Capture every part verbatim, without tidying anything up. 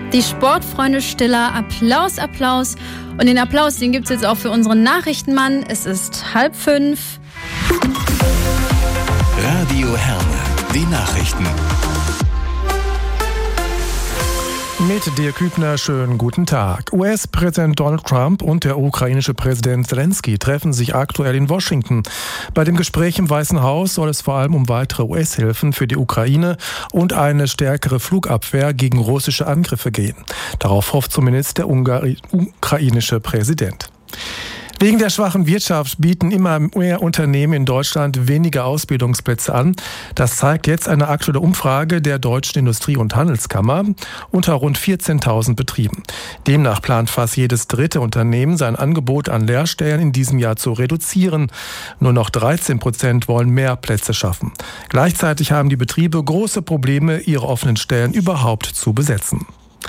Die Sportfreunde Stiller, Applaus, Applaus. Und den Applaus, den gibt es jetzt auch für unseren Nachrichtenmann. Es ist halb fünf. Radio Herne, die Nachrichten. Mit Dirk Hübner, schönen guten Tag. U S-Präsident Donald Trump und der ukrainische Präsident Zelensky treffen sich aktuell in Washington. Bei dem Gespräch im Weißen Haus soll es vor allem um weitere U S-Hilfen für die Ukraine und eine stärkere Flugabwehr gegen russische Angriffe gehen. Darauf hofft zumindest der Ungari- ukrainische Präsident. Wegen der schwachen Wirtschaft bieten immer mehr Unternehmen in Deutschland weniger Ausbildungsplätze an. Das zeigt jetzt eine aktuelle Umfrage der Deutschen Industrie- und Handelskammer unter rund vierzehntausend Betrieben. Demnach plant fast jedes dritte Unternehmen, sein Angebot an Lehrstellen in diesem Jahr zu reduzieren. Nur noch dreizehn Prozent wollen mehr Plätze schaffen. Gleichzeitig haben die Betriebe große Probleme, ihre offenen Stellen überhaupt zu besetzen.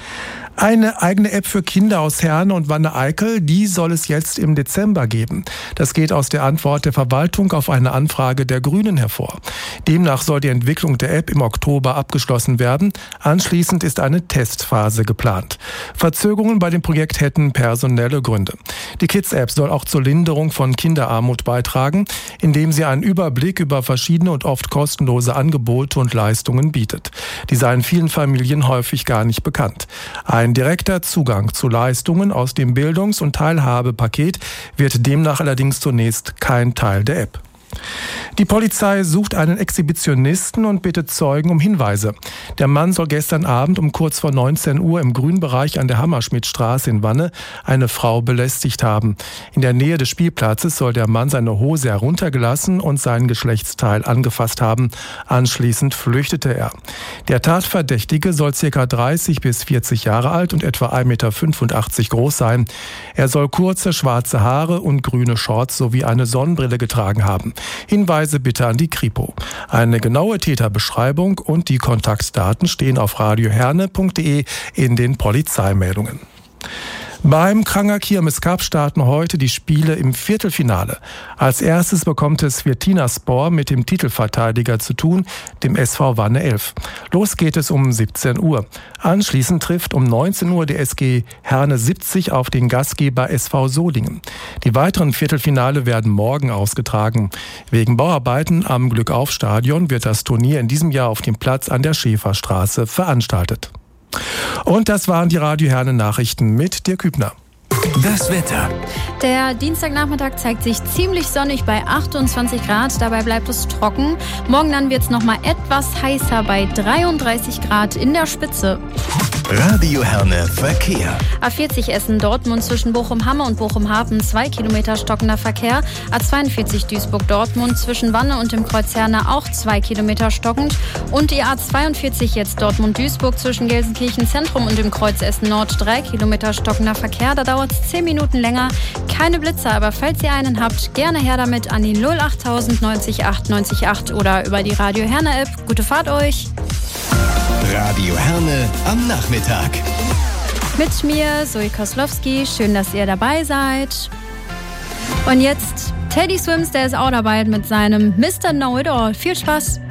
Eine eigene App für Kinder aus Herne und Wanne-Eickel, die soll es jetzt im Dezember geben. Das geht aus der Antwort der Verwaltung auf eine Anfrage der Grünen hervor. Demnach soll die Entwicklung der App im Oktober abgeschlossen werden. Anschließend ist eine Testphase geplant. Verzögerungen bei dem Projekt hätten personelle Gründe. Die Kids-App soll auch zur Linderung von Kinderarmut beitragen, indem sie einen Überblick über verschiedene und oft kostenlose Angebote und Leistungen bietet. Die seien vielen Familien häufig gar nicht bekannt. Ein direkter Zugang zu Leistungen aus dem Bildungs- und Teilhabepaket wird demnach allerdings zunächst kein Teil der App. Die Polizei sucht einen Exhibitionisten und bittet Zeugen um Hinweise. Der Mann soll gestern Abend um kurz vor neunzehn Uhr im Grünbereich an der Hammerschmidtstraße in Wanne eine Frau belästigt haben. In der Nähe des Spielplatzes soll der Mann seine Hose heruntergelassen und sein Geschlechtsteil angefasst haben. Anschließend flüchtete er. Der Tatverdächtige soll ca. dreißig bis vierzig Jahre alt und etwa ein Meter fünfundachtzig groß sein. Er soll kurze schwarze Haare und grüne Shorts sowie eine Sonnenbrille getragen haben. Hinweise bitte an die Kripo. Eine genaue Täterbeschreibung und die Kontaktdaten stehen auf radioherne punkt de in den Polizeimeldungen. Beim Kranger Kirmes Cup starten heute die Spiele im Viertelfinale. Als erstes bekommt es Viertinaspor mit dem Titelverteidiger zu tun, dem S V Wanne elf. Los geht es um siebzehn Uhr. Anschließend trifft um neunzehn Uhr der S G Herne siebzig auf den Gastgeber S V Solingen. Die weiteren Viertelfinale werden morgen ausgetragen. Wegen Bauarbeiten am Glückauf-Stadion wird das Turnier in diesem Jahr auf dem Platz an der Schäferstraße veranstaltet. Und das waren die Radio Herne Nachrichten mit Dirk Hübner. Das Wetter. Der Dienstagnachmittag zeigt sich ziemlich sonnig bei achtundzwanzig Grad. Dabei bleibt es trocken. Morgen dann wird es noch mal etwas heißer bei dreiunddreißig Grad in der Spitze. Radio Herne Verkehr. A vierzig Essen-Dortmund zwischen Bochum-Hamme und Bochum-Hafen, zwei Kilometer stockender Verkehr. A zweiundvierzig Duisburg-Dortmund zwischen Wanne und dem Kreuz Herne auch zwei Kilometer stockend. Und die A zweiundvierzig jetzt Dortmund-Duisburg zwischen Gelsenkirchen-Zentrum und dem Kreuz Essen-Nord, drei Kilometer stockender Verkehr. Da dauert es zehn Minuten länger. Keine Blitzer, aber falls ihr einen habt, gerne her damit an die null achttausend neunzig acht neunzig acht oder über die Radio Herne App. Gute Fahrt euch! Radio Herne am Nachmittag. Mit mir, Zoe Koslowski. Schön, dass ihr dabei seid. Und jetzt Teddy Swims, der ist auch dabei mit seinem Mister Know-It-All. Viel Spaß!